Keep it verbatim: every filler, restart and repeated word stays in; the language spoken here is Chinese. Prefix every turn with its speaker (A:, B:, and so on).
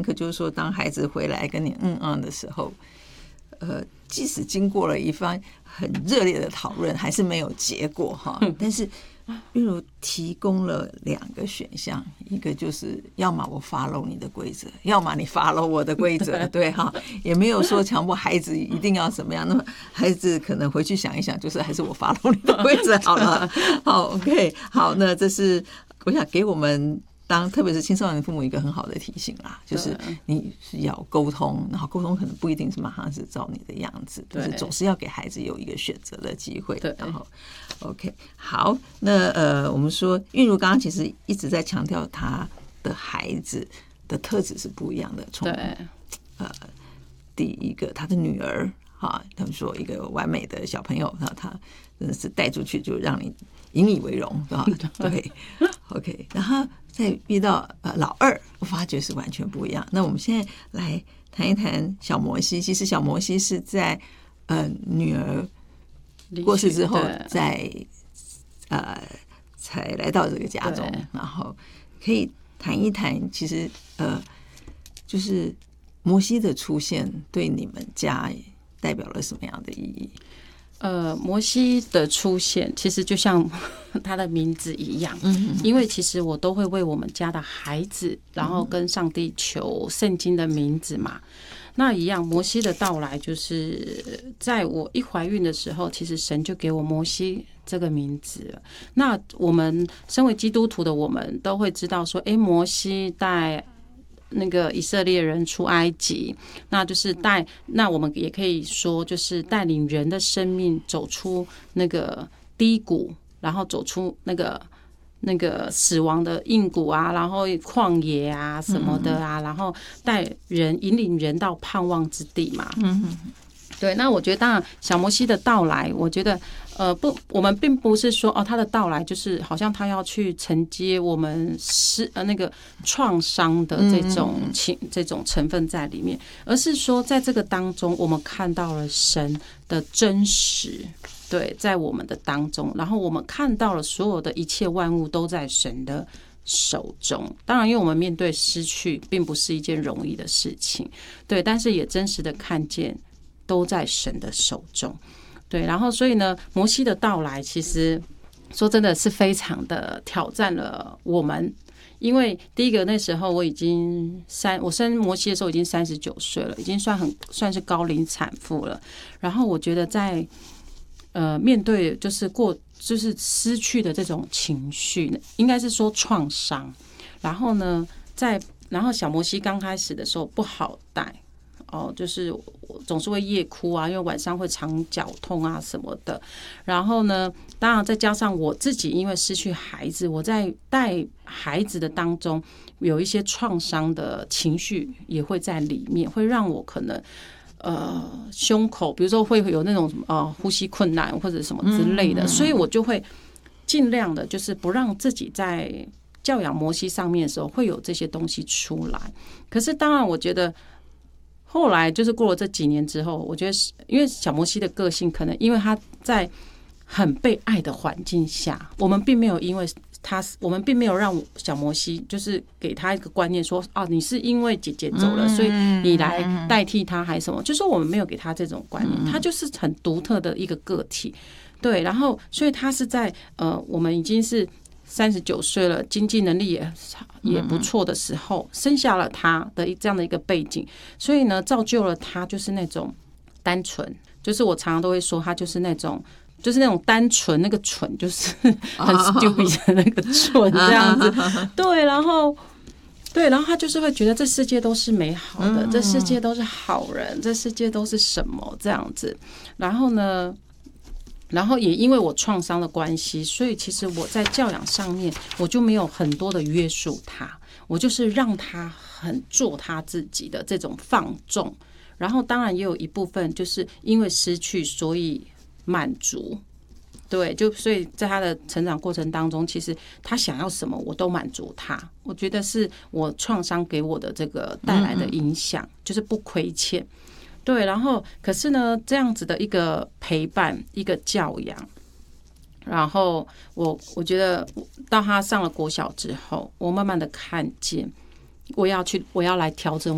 A: 可就是说，当孩子回来跟你嗯嗯的时候，呃，即使经过了一番很热烈的讨论，还是没有结果哈。但是韵如提供了两个选项，一个就是要么我 follow 你的规则，要么你 follow 我的规则，对哈，也没有说强迫孩子一定要怎么样。那么孩子可能回去想一想，就是还是我 follow 你的规则好了。好 ，OK， 好，那这是我想给我们当特别是青少年父母一个很好的提醒啦，就是你是要沟通，然后沟通可能不一定是马上是照你的样子，就是总是要给孩子有一个选择的机会。然后 OK， 好，那呃，我们说韵如刚刚其实一直在强调他的孩子的特质是不一样的，从呃第一个他的女儿哈，他们说一个完美的小朋友，他真的是带出去就让你引以为荣，对 ，OK， 然后再遇到呃老二，我发觉是完全不一样。那我们现在来谈一谈小摩西。其实小摩西是在呃女儿过世之后，在呃才来到这个家中，然后可以谈一谈，其实呃就是摩西的出现对你们家代表了什么样的意义？
B: 呃，摩西的出现其实就像他的名字一样，因为其实我都会为我们家的孩子，然后跟上帝求圣经的名字嘛。那一样，摩西的到来就是在我一怀孕的时候，其实神就给我摩西这个名字了。那我们身为基督徒的我们都会知道说，哎，摩西带那个以色列人出埃及，那就是带，那我们也可以说就是带领人的生命走出那个低谷，然后走出那个那个死亡的硬谷啊，然后旷野啊什么的啊，然后带人引领人到盼望之地嘛。对，那我觉得当然小摩西的到来，我觉得呃不，我们并不是说哦他的到来就是好像他要去承接我们是呃那个创伤的这种情这种成分在里面，而是说在这个当中我们看到了神的真实。对，在我们的当中，然后我们看到了所有的一切万物都在神的手中。当然，因为我们面对失去，并不是一件容易的事情，对，但是也真实的看见都在神的手中。对，然后所以呢，摩西的到来，其实说真的是非常的挑战了我们。因为第一个那时候我已经三，我生摩西的时候已经三十九岁了，已经算很算是高龄产妇了。然后我觉得在呃，面对就是过就是失去的这种情绪，应该是说创伤。然后呢，在然后小摩西刚开始的时候不好带哦，就是总是会夜哭啊，因为晚上会常绞痛啊什么的。然后呢，当然再加上我自己，因为失去孩子，我在带孩子的当中有一些创伤的情绪也会在里面，会让我可能。呃，胸口，比如说会有那种呃呼吸困难或者什么之类的，所以我就会尽量的，就是不让自己在教养摩西上面的时候会有这些东西出来。可是当然，我觉得后来就是过了这几年之后，我觉得因为小摩西的个性，可能因为他在很被爱的环境下，我们并没有因为。他我们并没有让小摩西就是给他一个观念说啊，你是因为姐姐走了，所以你来代替他还是什么？就是我们没有给他这种观念，他就是很独特的一个个体，对。然后，所以他是在呃，我们已经是三十九岁了，经济能力也也不错的时候，生下了他的这样的一个背景，所以呢，造就了他就是那种单纯，就是我常常都会说他就是那种。就是那种单纯，那个蠢就是很 stupid 的那个蠢这样子，对，然后对，然后他就是会觉得这世界都是美好的，这世界都是好人，这世界都是什么这样子。然后呢，然后也因为我创伤的关系，所以其实我在教养上面我就没有很多的约束他，我就是让他很做他自己的这种放纵。然后当然也有一部分就是因为失去，所以。满足，对，就所以在他的成长过程当中，其实他想要什么，我都满足他。我觉得是我创伤给我的这个带来的影响，就是不亏欠。对，然后可是呢，这样子的一个陪伴，一个教养，然后我我觉得到他上了国小之后，我慢慢的看见，我要去，我要来调整。